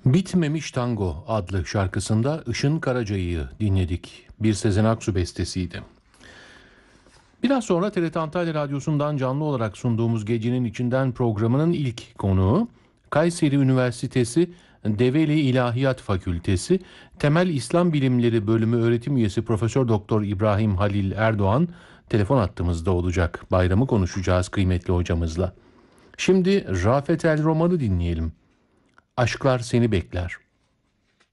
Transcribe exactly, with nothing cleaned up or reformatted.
Bitmemiş Tango adlı şarkısında Işın Karaca'yı dinledik. Bir Sezen Aksu bestesiydi. Biraz sonra T R T Antalya Radyosu'ndan canlı olarak sunduğumuz Gecenin İçinden programının ilk konuğu Kayseri Üniversitesi Develi İlahiyat Fakültesi Temel İslam Bilimleri Bölümü öğretim üyesi Profesör Doktor İbrahim Halil Erdoğan telefon hattımızda olacak. Bayramı konuşacağız kıymetli hocamızla. Şimdi Rafet El Roman'ı dinleyelim. Aşklar Seni Bekler.